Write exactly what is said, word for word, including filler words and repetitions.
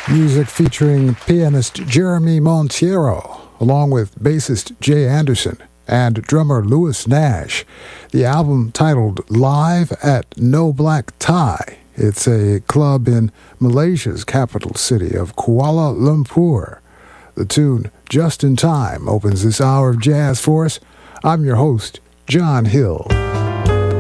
Music featuring pianist Jeremy Monteiro, along with bassist Jay Anderson and drummer Louis Nash. The album, titled Live at No Black Tie. It's a club in Malaysia's capital city of Kuala Lumpur. The tune Just in Time opens this hour of jazz for us. I'm your host, John Hill.